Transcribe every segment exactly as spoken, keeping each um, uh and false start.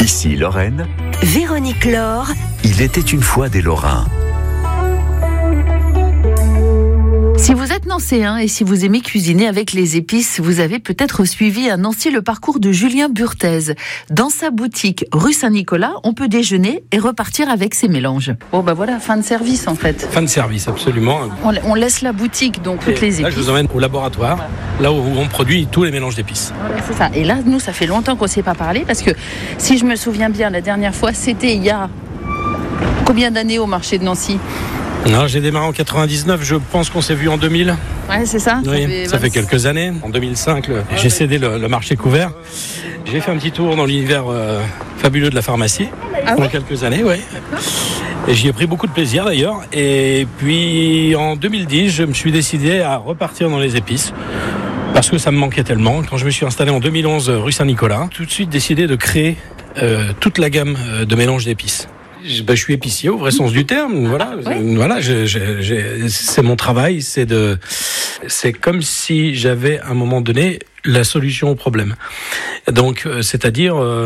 Ici Lorraine. Véronique Laure. Il était une fois des Lorrains. Si vous êtes nancéen et si vous aimez cuisiner avec les épices, vous avez peut-être suivi à Nancy le parcours de Julien Burthez. Dans sa boutique rue Saint-Nicolas, on peut déjeuner et repartir avec ses mélanges. Bon bah voilà, fin de service en fait. Fin de service, absolument. On, on laisse la boutique, donc toutes et les épices. Là, je vous emmène au laboratoire, là où on produit tous les mélanges d'épices. Voilà, c'est ça. Et là, nous, ça fait longtemps qu'on ne s'est pas parlé parce que si je me souviens bien, la dernière fois, c'était il y a combien d'années au marché de Nancy ? Non, j'ai démarré en quatre-vingt-dix-neuf, je pense qu'on s'est vu en deux mille. Ouais, c'est ça. Oui, ça, fait, ça fait quelques années. En deux mille cinq, le, j'ai cédé le, le marché couvert. J'ai fait un petit tour dans l'univers euh, fabuleux de la pharmacie ah pendant ouais quelques années, oui. Et j'y ai pris beaucoup de plaisir d'ailleurs. Et puis en deux mille dix, je me suis décidé à repartir dans les épices. Parce que ça me manquait tellement. Quand je me suis installé en deux mille onze rue Saint-Nicolas, tout de suite décidé de créer euh, toute la gamme de mélanges d'épices. Je, ben, je suis épicier au vrai sens du terme. Voilà, oui. voilà. Je, je, je, c'est mon travail. C'est de, c'est comme si j'avais à un moment donné la solution au problème. Donc, euh, c'est-à-dire euh,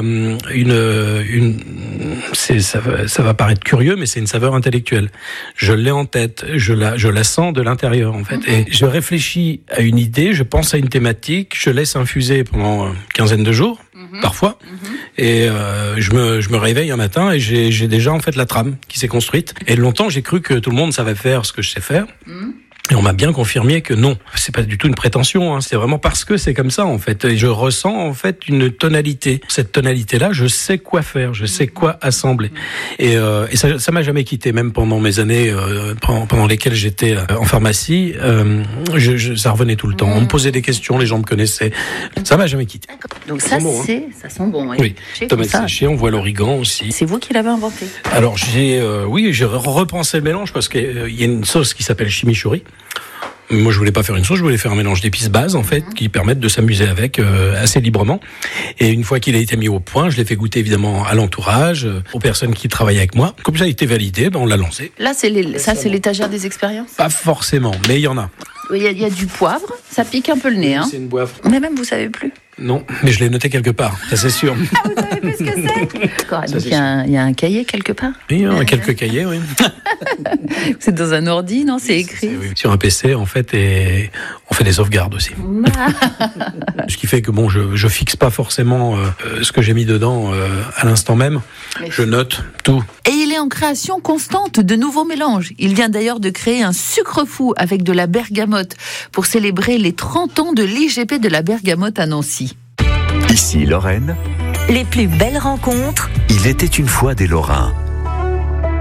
une, une, c'est, ça, va, ça va paraître curieux, mais c'est une saveur intellectuelle. Je l'ai en tête, je la, je la sens de l'intérieur en fait. Et je réfléchis à une idée, je pense à une thématique, je laisse infuser pendant une quinzaine de jours, mm-hmm. parfois. Mm-hmm. Et euh, je me je me réveille un matin et j'ai j'ai déjà en fait la trame qui s'est construite. Et longtemps j'ai cru que tout le monde savait faire ce que je sais faire. Mmh. Et on m'a bien confirmé que non, c'est pas du tout une prétention, hein. C'est vraiment parce que c'est comme ça en fait. Et je ressens en fait une tonalité. Cette tonalité-là, je sais quoi faire, je sais quoi assembler. Et, euh, et ça, ça m'a jamais quitté, même pendant mes années euh, pendant, pendant lesquelles j'étais en pharmacie. Euh, je, je, ça revenait tout le temps. On me posait des questions, les gens me connaissaient. Ça m'a jamais quitté. Donc ça, ça bon, c'est, hein. Ça sent bon. Oui. Oui. Tomate séchée, on voit l'origan aussi. C'est vous qui l'avez inventé. Alors j'ai, euh, oui, j'ai repensé le mélange parce qu'il euh, y a une sauce qui s'appelle chimichurri. Moi, je voulais pas faire une sauce, je voulais faire un mélange d'épices base, en fait, mmh. qui permettent de s'amuser avec euh, assez librement. Et une fois qu'il a été mis au point, je l'ai fait goûter évidemment à l'entourage, euh, aux personnes qui travaillaient avec moi. Comme ça a été validé, ben on l'a lancé. Là, c'est les, ça, c'est l'étagère des expériences ? Pas forcément, mais il y en a. Il y, a, il y a du poivre, ça pique un peu le nez. Hein. C'est une boîte. Mais même, vous savez plus. Non, mais je l'ai noté quelque part, ça c'est sûr. Ah, vous savez plus ce que c'est ? D'accord, donc il y, y a un cahier quelque part ? Oui, il y a quelques cahiers, oui. C'est dans un ordi, non ? C'est écrit ? Oui, sur un P C, en fait, et on fait des sauvegardes aussi. Ce qui fait que bon, je, je fixe pas forcément euh, ce que j'ai mis dedans euh, à l'instant même. Mais je note tout. Et il est en création constante de nouveaux mélanges. Il vient d'ailleurs de créer un sucre fou avec de la bergamote pour célébrer les trente ans de l'I G P de la bergamote à Nancy. Ici Lorraine. Les plus belles rencontres. Il était une fois des Lorrains.